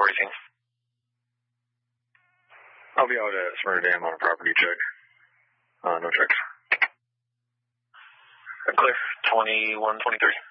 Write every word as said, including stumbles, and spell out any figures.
briefing. I'll be out at Smyrna Dam on a property check. Uh, no checks. Clear. twenty-one twenty-three.